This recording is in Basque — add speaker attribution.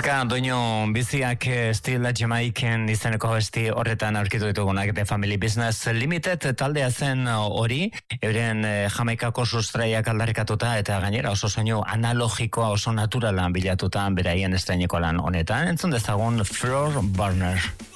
Speaker 1: Musika doinu biziak Still Jamaican izeneko abesti horretan aurkitu ditugunak The Family Business Limited taldea zen hori, euren Jamaikako sustraiak aldarrikatuta eta gainera oso soinu analogikoa oso naturalan bilatuta beraien estreineko lan honetan. Entzun dezagun Floor Burner.